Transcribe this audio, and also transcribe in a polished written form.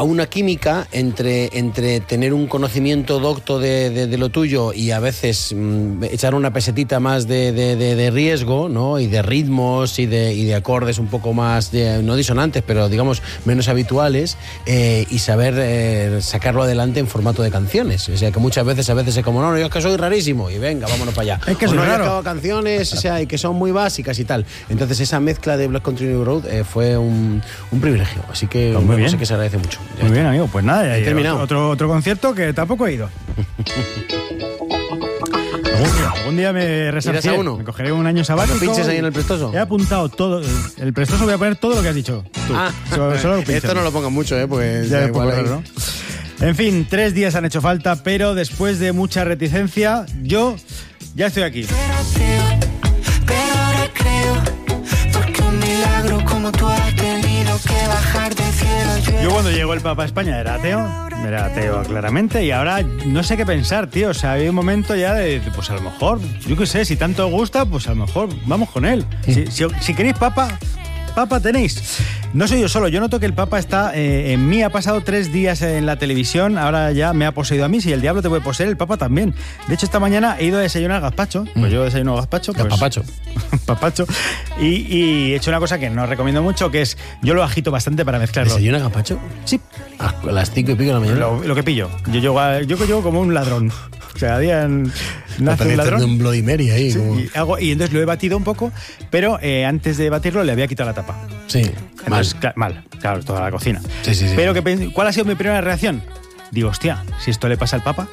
una química entre tener un conocimiento docto de lo tuyo y a veces echar una pesetita más de riesgo, ¿no? Y de ritmos y de acordes un poco más, no disonantes, pero digamos menos habituales, y saber sacarlo adelante en formato de canciones. O sea, que muchas veces es como, no, yo es que soy rarísimo, y venga, vámonos para allá. Es que soy raro. Yo acabo canciones, o sea, y que son muy básicas y tal. Entonces esa mezcla de Black Country New Road fue un privilegio, así que pues muy bien. Sé que se agradece mucho. Muy bien, amigo, pues nada, ya terminado. Otro concierto que tampoco he ido. Algún día me resarciré, me cogeré un año sabático. ¿No pinches ahí en el Prestoso? He apuntado todo. El Prestoso voy a poner todo lo que has dicho tú. Solo esto no lo pongan mucho, pues ya igual raro, ¿no? En fin, 3 días han hecho falta, pero después de mucha reticencia, yo ya estoy aquí. Pero ahora creo, porque un milagro como tú has tenido que bajar del cielo. Yo cuando llegó el Papa a España era ateo claramente, y ahora no sé qué pensar, tío. O sea, había un momento ya de pues a lo mejor, yo qué sé, si tanto os gusta, pues a lo mejor vamos con él. Si queréis Papa tenéis. No soy yo solo, yo noto que el Papa está en mí. Ha pasado 3 días en la televisión, ahora ya me ha poseído a mí. Si el diablo te puede poseer, el Papa también. De hecho, esta mañana he ido a desayunar gazpacho. Pues yo desayuno gazpacho. Pues, papacho. Y he hecho una cosa que no recomiendo mucho, que es, yo lo agito bastante para mezclarlo. ¿Desayuna gazpacho? Sí. A las 5 y pico de la mañana. Lo que pillo. Yo llego como un ladrón. O sea, nace un ladrón. Un Bloody Mary ahí. Sí, como... y entonces lo he batido un poco, pero antes de batirlo le había quitado la tapa. Sí, entonces, mal, claro, toda la cocina. Sí. Pero ¿cuál ha sido mi primera reacción? Digo, hostia, si esto le pasa al Papa,